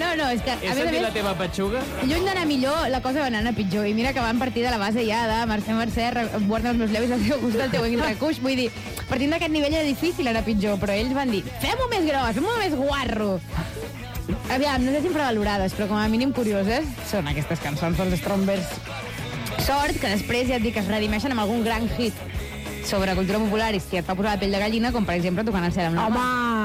No, és que... He sentit la teva petxuga? Lluny d'anar millor, la cosa va anar a pitjor. I mira que van partir de la base ja de Mercè, guarda els meus llavis al teu gust, el teu recuix. Vull dir, partint d'aquest nivell era difícil anar pitjor, però ells van dir, fem-ho més gros, fem-ho més guarro. Aviam, no sé si infravalorades, però com a mínim curioses són aquestes cançons dels Strombers. Sort que després ja et dic que es redimeixen amb algun gran hit sobre cultura popular i si et fa posar la pell de gallina, com per exemple tocant el cel amb la mà. Home,